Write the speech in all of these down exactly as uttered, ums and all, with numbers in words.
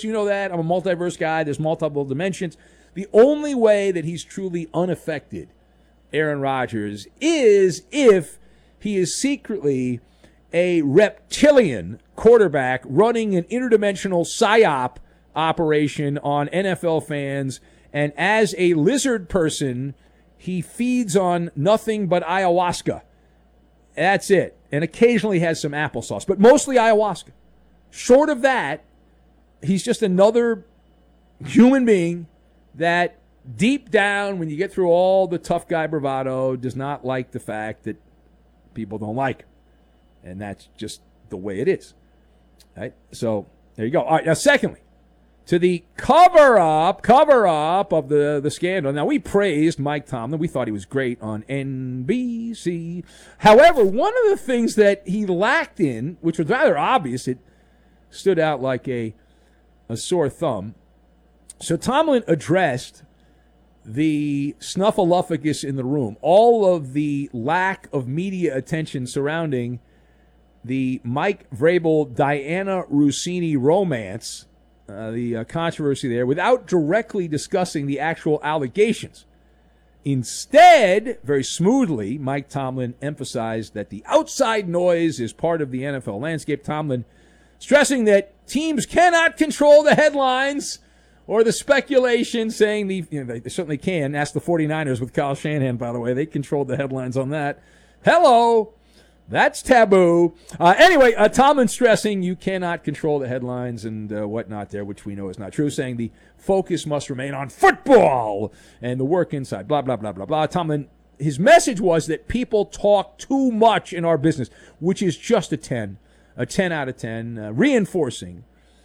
sports. You know that. I'm a multiverse guy. There's multiple dimensions. The only way that he's truly unaffected, Aaron Rodgers, is if he is secretly a reptilian quarterback running an interdimensional psyop operation on N F L fans, and as a lizard person, he feeds on nothing but ayahuasca. That's it. And occasionally has some applesauce, but mostly ayahuasca. Short of that, he's just another human being that deep down, when you get through all the tough guy bravado, does not like the fact that people don't like him. And that's just the way it is. Right? So there you go. All right. Now, secondly, to the cover-up, cover-up of the, the scandal. Now, we praised Mike Tomlin. We thought he was great on N B C. However, one of the things that he lacked in, which was rather obvious, it stood out like a, a sore thumb. So Tomlin addressed the snuffleupagus in the room, all of the lack of media attention surrounding the Mike Vrabel, Diana Russini romance, uh, the uh, controversy there, without directly discussing the actual allegations. Instead, very smoothly, Mike Tomlin emphasized that the outside noise is part of the N F L landscape. Tomlin stressing that teams cannot control the headlines or the speculation, saying the, you know, they certainly can. Ask the 49ers with Kyle Shanahan, by the way. They controlled the headlines on that. Hello. That's taboo. Uh, anyway, uh, Tomlin stressing you cannot control the headlines and uh, whatnot there, which we know is not true, saying the focus must remain on football and the work inside, blah, blah, blah, blah, blah. Tomlin, his message was that people talk too much in our business, which is just a ten, a ten out of ten, uh, reinforcing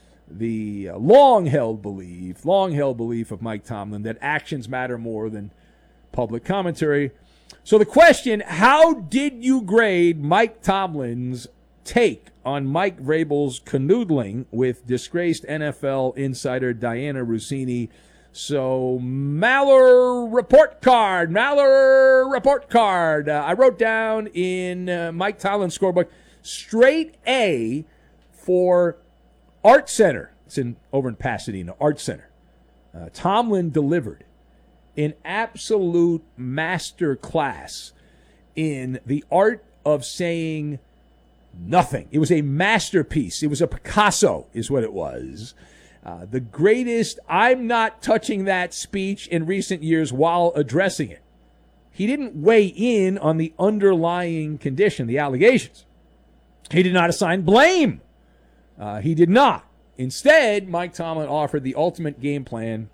the uh, long-held belief, long-held belief of Mike Tomlin that actions matter more than public commentary. So the question, how did you grade Mike Tomlin's take on Mike Vrabel's canoodling with disgraced N F L insider Diana Russini? So Maller report card, Maller report card. Uh, I wrote down in uh, Mike Tomlin's scorebook, straight A for Art Center. It's in over in Pasadena, Art Center. Uh, Tomlin delivered an absolute master class in the art of saying nothing. It was a masterpiece. It was a Picasso, is what it was. Uh, the greatest I'm not touching that speech in recent years while addressing it. He didn't weigh in on the underlying condition, the allegations. He did not assign blame. Uh, he did not. Instead, Mike Tomlin offered the ultimate game plan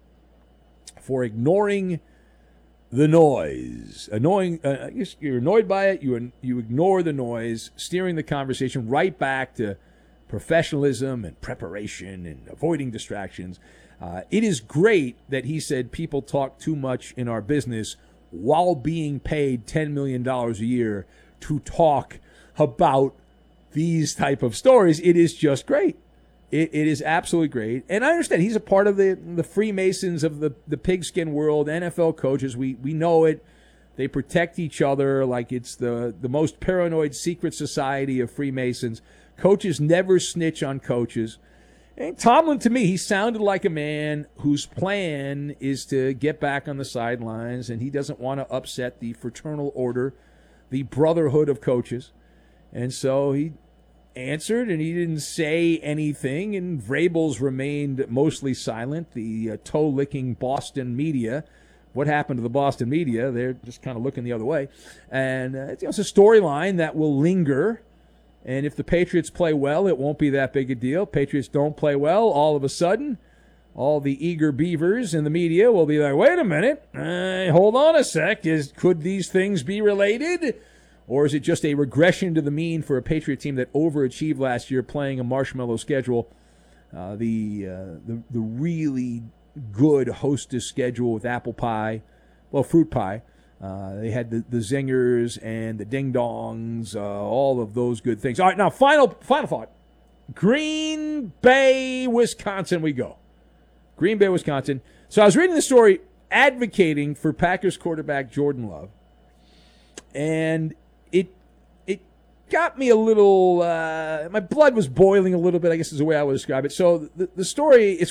for ignoring the noise. Annoying, uh, you're annoyed by it, you, you ignore the noise, steering the conversation right back to professionalism and preparation and avoiding distractions. Uh, it is great that he said people talk too much in our business while being paid ten million dollars a year to talk about these type of stories. It is just great. It, it is absolutely great. And I understand he's a part of the, the Freemasons of the, the pigskin world, N F L coaches. We we know it. They protect each other like it's the, the most paranoid secret society of Freemasons. Coaches never snitch on coaches. And Tomlin, to me, he sounded like a man whose plan is to get back on the sidelines, and he doesn't want to upset the fraternal order, the brotherhood of coaches. And so he answered, and he didn't say anything, and Vrabel's remained mostly silent. The uh, toe-licking Boston media, what happened to the Boston media? They're just kind of looking the other way. And uh, it's, you know, it's a storyline that will linger, and if the Patriots play well, it won't be that big a deal. Patriots don't play well, all of a sudden, all the eager beavers in the media will be like, wait a minute, uh, hold on a sec, is could these things be related? Or is it just a regression to the mean for a Patriot team that overachieved last year playing a marshmallow schedule? Uh, the, uh, the the really good hostess schedule with apple pie, well, fruit pie. Uh, they had the, the zingers and the ding-dongs, uh, all of those good things. All right, now, final, final thought. Green Bay, Wisconsin we go. Green Bay, Wisconsin. So I was reading the story advocating for Packers quarterback Jordan Love. And it it got me a little, uh, my blood was boiling a little bit, I guess is the way I would describe it. So the, the story, it's